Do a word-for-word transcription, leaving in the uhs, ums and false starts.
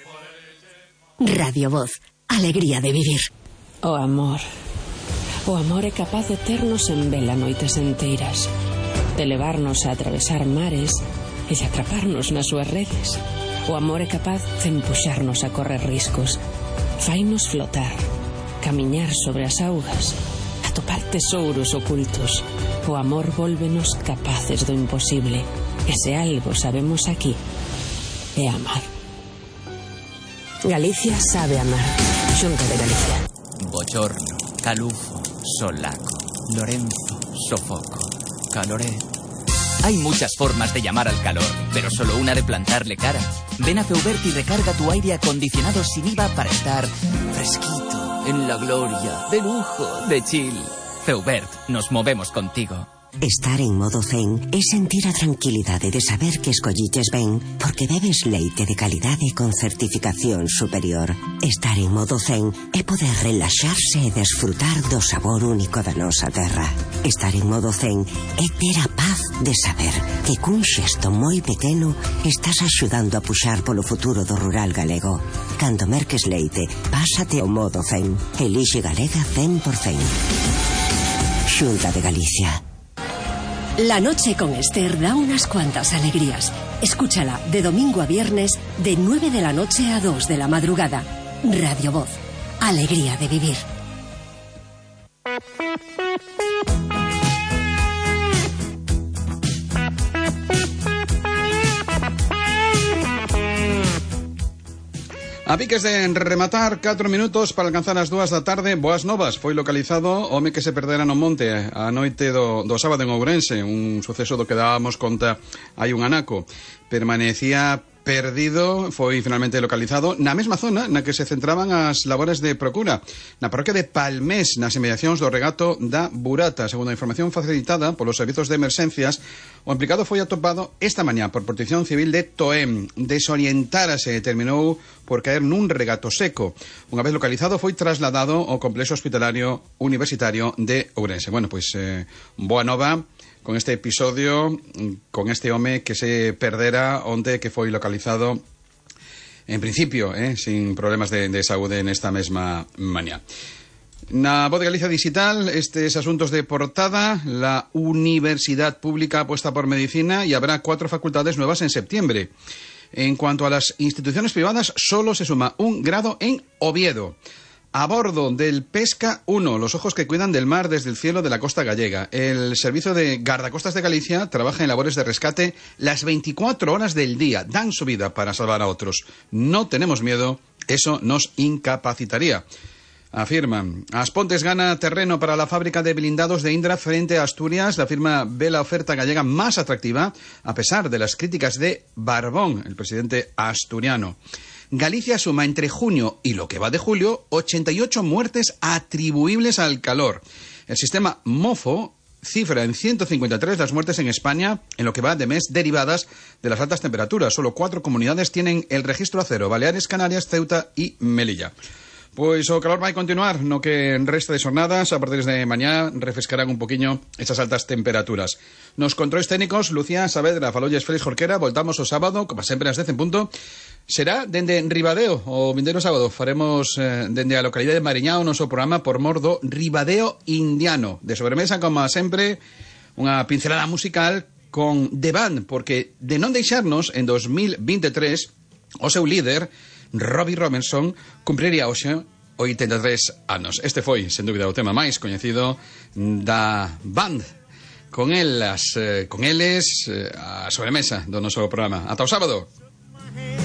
Radio Voz, alegría de vivir. O amor. O amor é capaz de ternos en vela noites enteiras, de levarnos a atravesar mares e de atraparnos nas súas redes. O amor é capaz de empuxarnos a correr riscos, fainos flotar, camiñar sobre as augas, atopar tesouros ocultos. O amor vólvenos capaces do imposible. E se algo sabemos aquí, é amar. Galicia sabe amar. Xunta de Galicia. Bochorno, calufo, solaco, Lorenzo, sofoco, caloret. Hay muchas formas de llamar al calor, pero solo una de plantarle cara. Ven a Feubert y recarga tu aire acondicionado sin I V A para estar fresquito, en la gloria, de lujo, de chill. Feubert, nos movemos contigo. Estar en modo zen é sentir a tranquilidade de saber que escolliches ben porque bebes leite de calidade con certificación superior. Estar en modo zen é poder relaxarse e desfrutar do sabor único da nosa terra. Estar en modo zen é ter a paz de saber que cun xesto moi pequeno estás axudando a puxar polo futuro do rural galego. Cando merques leite, pásate ao modo zen. Elixe Galega cen por cen. Xunta de Galicia. La noche con Esther da unas cuantas alegrías. Escúchala de domingo a viernes de nueve de la noche a dos de la madrugada. Radio Voz, alegría de vivir. A piques de rematar, catro minutos para alcanzar as dúas da tarde. Boas novas, foi localizado o home que se perdera no monte a noite do, do sábado en Ourense, un suceso do que dábamos conta hai un anaco. Permanecía perdido, foi finalmente localizado na mesma zona na que se centraban as labores de procura, na parroquia de Palmés, nas inmediacións do regato da Burata. Segundo a información facilitada polos servizos de emerxencias, o implicado foi atopado esta mañá por Protección Civil de Toén. Desorientárase e terminou por caer nun regato seco. Unha vez localizado, foi trasladado ao complexo hospitalario universitario de Ourense. Bueno, pois, eh, boa nova con este episodio, con este home que se perdera onde que foi localizado en principio, eh, sin problemas de, de saúde nesta mesma mañá. Na Voz de Galicia Digital, estes asuntos de portada: la Universidad Pública apuesta por medicina y habrá cuatro facultades nuevas en septiembre. En cuanto a las instituciones privadas, solo se suma un grado en Oviedo. A bordo del Pesca uno, los ojos que cuidan del mar desde el cielo de la costa gallega. El servicio de guardacostas de Galicia trabaja en labores de rescate las veinticuatro horas del día. Dan su vida para salvar a otros. No tenemos miedo, eso nos incapacitaría. Afirman. Aspontes gana terreno para la fábrica de blindados de Indra frente a Asturias. La firma ve la oferta gallega más atractiva a pesar de las críticas de Barbón, el presidente asturiano. Galicia suma entre junio y lo que va de julio ochenta y ocho muertes atribuibles al calor. El sistema MOFO cifra en ciento cincuenta y tres las muertes en España en lo que va de mes derivadas de las altas temperaturas. Solo cuatro comunidades tienen el registro a cero: Baleares, Canarias, Ceuta y Melilla. Pois o calor vai continuar no que resta de xornadas. A partir de mañá refrescarán un poquinho esas altas temperaturas. Nos controis técnicos, Lucía Saavedra, falolles Félix Jorquera. Voltamos o sábado, como sempre, ás dez en punto. Será dende Ribadeo, o vindeiro sábado. Faremos eh, dende a localidade de Mariñao o noso programa por mor do Ribadeo indiano. De sobremesa, como sempre, unha pincelada musical con The Band, porque de non deixarnos, en dos mil veintitrés, o seu líder, Robbie Robertson, cumpriría hoxe oitenta e tres anos. Este foi, sen dúbida, o tema máis coñecido da Band. Con elas, eh, con eles, eh, a sobremesa do noso programa. Ata o sábado.